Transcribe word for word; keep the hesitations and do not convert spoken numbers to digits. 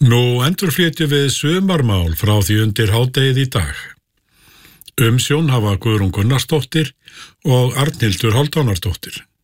Nú endurflytjum við sumarmál frá því undir hádegið í dag. Umsjón hafa Guðrún Gunnarsdóttir og Arnhildur Hálfdánardóttir.